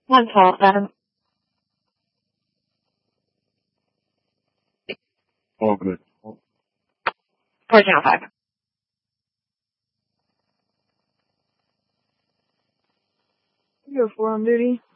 One call, Adam. All good. 4 Channel 5. You go 4 on duty.